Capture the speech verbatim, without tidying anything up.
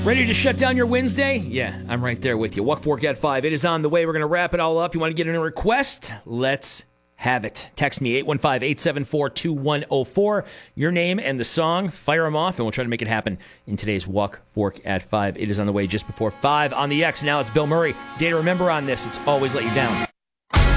Ready to shut down your Wednesday? Yeah, I'm right there with you. Walk Fork at five. It is on the way. We're going to wrap it all up. You want to get in a request? Let's have it. Text me, eight one five, eight seven four, two one zero four. Your name and the song. Fire them off, and we'll try to make it happen in today's Walk Fork at five. It is on the way just before five on the X. Now it's Bill Murray. Day to remember on this. It's Always Let You Down.